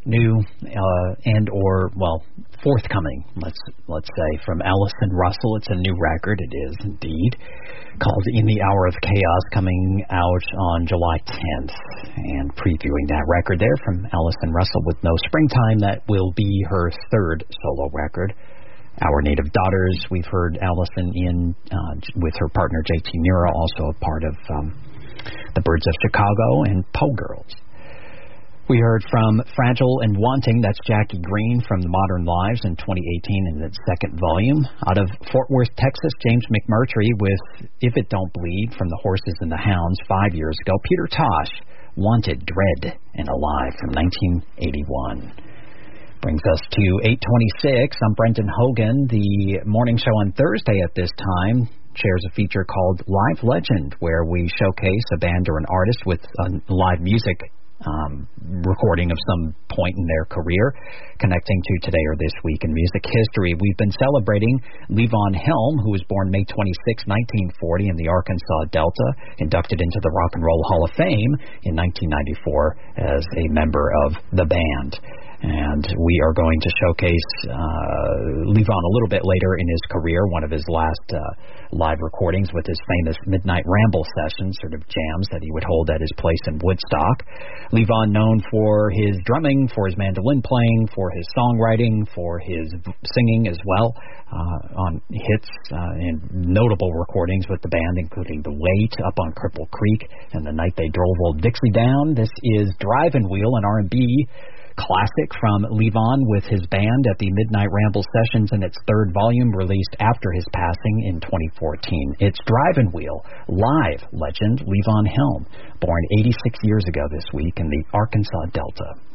new and or forthcoming, let's say, from Allison Russell. It's a new record. It is indeed called In the Hour of Chaos, coming out on July 10th, and previewing that record there from Allison Russell with No Springtime. That will be her third solo record. Our Native Daughters, we've heard Allison in with her partner JT Mura, also a part of the Birds of Chicago and Poe Girls. We heard from Fragile and Wanting, that's Jackie Green from The Modern Lives in 2018 in its second volume. Out of Fort Worth, Texas, James McMurtry with If It Don't Bleed from The Horses and the Hounds 5 years ago. Peter Tosh, Wanted, Dread, and Alive from 1981. Brings us to 8:26. I'm Brendan Hogan. The morning show on Thursday at this time shares a feature called Live Legend, where we showcase a band or an artist with live music recording of some point in their career, connecting to today or this week in music history. We've been celebrating Levon Helm, who was born May 26, 1940 in the Arkansas Delta, inducted into the Rock and Roll Hall of Fame in 1994 as a member of the band. And we are going to showcase Levon a little bit later in his career, one of his last live recordings with his famous Midnight Ramble sessions, sort of jams that he would hold at his place in Woodstock. Levon known for his drumming, for his mandolin playing, for his songwriting, for his singing as well, on hits and notable recordings with the band, including The Wait, Up on Cripple Creek, and The Night They Drove Old Dixie Down. This is Drivin' Wheel, an R&B classic from Levon with his band at the Midnight Ramble Sessions in its third volume, released after his passing in 2014. It's Drivin' Wheel, live legend Levon Helm, born 86 years ago this week in the Arkansas Delta.